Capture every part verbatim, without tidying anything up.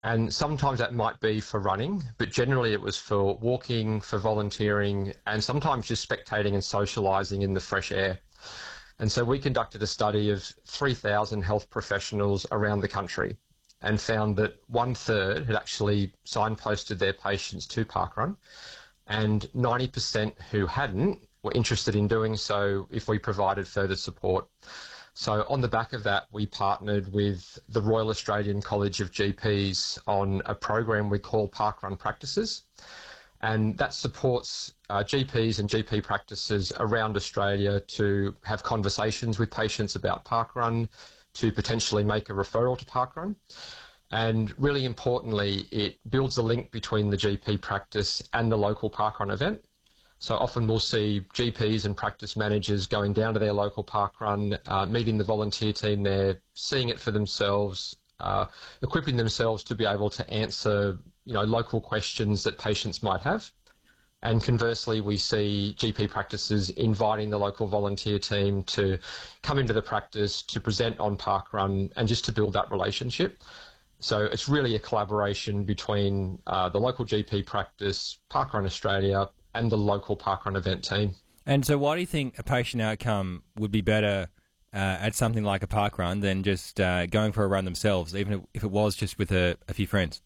And sometimes that might be for running, but generally it was for walking, for volunteering, and sometimes just spectating and socialising in the fresh air. And so we conducted a study of three thousand health professionals around the country and found that one third had actually signposted their patients to parkrun, and ninety percent who hadn't were interested in doing so if we provided further support. So on the back of that, we partnered with the Royal Australian College of G Ps on a program we call Parkrun Practices. And that supports uh, G Ps and G P practices around Australia to have conversations with patients about parkrun, to potentially make a referral to parkrun. And really importantly, it builds a link between the G P practice and the local parkrun event. So often we'll see G Ps and practice managers going down to their local parkrun, uh, meeting the volunteer team there, seeing it for themselves, uh, equipping themselves to be able to answer, you know, local questions that patients might have. And conversely, we see G P practices inviting the local volunteer team to come into the practice, to present on parkrun, and just to build that relationship. So it's really a collaboration between uh, the local G P practice, Parkrun Australia, and the local parkrun event team. And so why do you think a patient outcome would be better uh, at something like a parkrun than just uh, going for a run themselves, even if it was just with a, a few friends?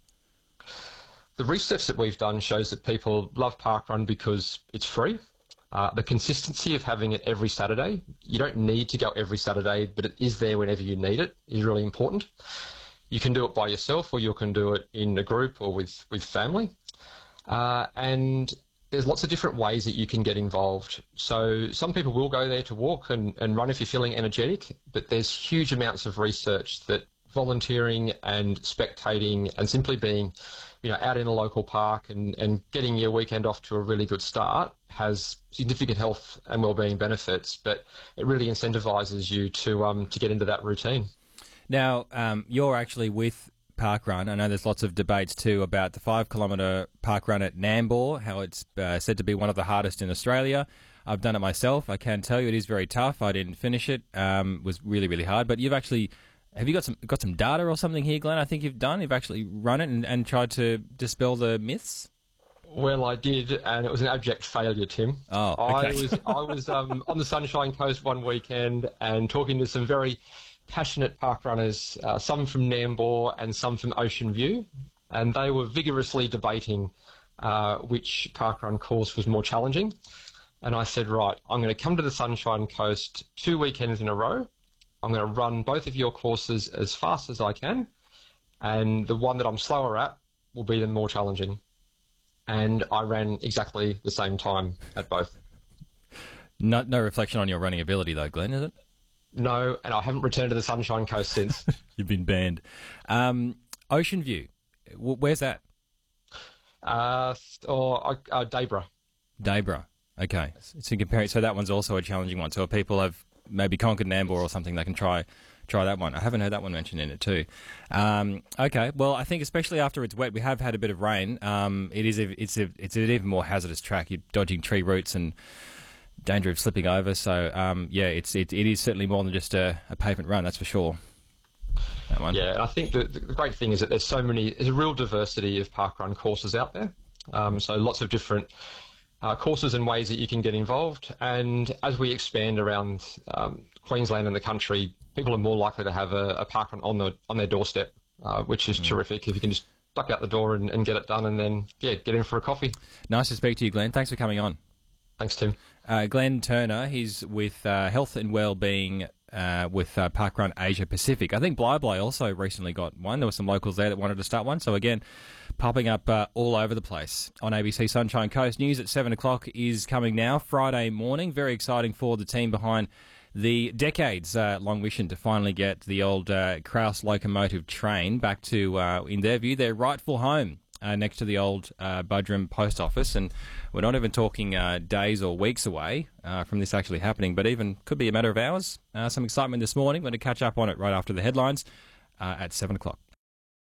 The research that we've done shows that people love parkrun because it's free. Uh, the consistency of having it every Saturday, you don't need to go every Saturday, but it is there whenever you need it, is really important. You can do it by yourself, or you can do it in a group or with, with family. Uh, and there's lots of different ways that you can get involved. So some people will go there to walk and, and run if you're feeling energetic, but there's huge amounts of research that volunteering and spectating and simply being, you know, out in a local park and, and getting your weekend off to a really good start has significant health and wellbeing benefits, but it really incentivises you to um to get into that routine. Now, um, you're actually with Parkrun. I know there's lots of debates too about the five kilometre parkrun at Nambour, how it's uh, said to be one of the hardest in Australia. I've done it myself. I can tell you it is very tough. I didn't finish it. Um, it was really, really hard. But you've actually, have you got some got some data or something here, Glenn? I think you've done. You've actually run it and, and tried to dispel the myths. Well, I did, and it was an abject failure, Tim. Oh, okay. I was I was um, on the Sunshine Coast one weekend and talking to some very passionate park runners, uh, some from Nambour and some from Ocean View, and they were vigorously debating uh, which parkrun course was more challenging. And I said, right, I'm going to come to the Sunshine Coast two weekends in a row. I'm going to run both of your courses as fast as I can, and the one that I'm slower at will be the more challenging. And I ran exactly the same time at both. No, no reflection on your running ability though, Glenn, is it? No, and I haven't returned to the Sunshine Coast since. You've been banned. Um, Ocean View, where's that? Uh, or uh, Daybra. Daybra. Okay. So compare. So that one's also a challenging one. So if people have maybe conquered Nambour or something, they can try try that one. I haven't heard that one mentioned in it too. Um, okay. Well, I think especially after it's wet, we have had a bit of rain. Um, it is a, it's a, it's an even more hazardous track. You're dodging tree roots and danger of slipping over. So um, yeah, it's it, it is certainly more than just a, a pavement run. That's for sure. That one. Yeah, and I think the, the great thing is that there's so many, there's a real diversity of parkrun courses out there. Um, so lots of different uh, courses and ways that you can get involved. And as we expand around um, Queensland and the country, people are more likely to have a, a parkrun on the on their doorstep, uh, which is mm. terrific if you can just duck out the door and, and get it done, and then yeah, get in for a coffee. Nice to speak to you, Glenn. Thanks for coming on. Thanks, Tim. Uh, Glenn Turner, he's with uh, Health and Wellbeing uh, with uh, Parkrun Asia Pacific. I think Bly Bly also recently got one. There were some locals there that wanted to start one. So again, popping up uh, all over the place on A B C Sunshine Coast. News at seven o'clock is coming now, Friday morning. Very exciting for the team behind the decades-long uh, mission to finally get the old uh, Krauss locomotive train back to, uh, in their view, their rightful home. Uh, next to the old uh, Budrum post office, and we're not even talking uh, days or weeks away uh, from this actually happening, but even could be a matter of hours. Uh, some excitement this morning. We're going to catch up on it right after the headlines uh, at seven o'clock.